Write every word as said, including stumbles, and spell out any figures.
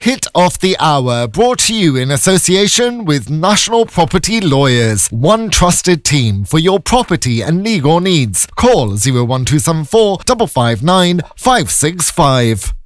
Hit of the Hour, brought to you in association with National Property Lawyers. One trusted team for your property and legal needs. Call zero one two seven four five five nine five six five.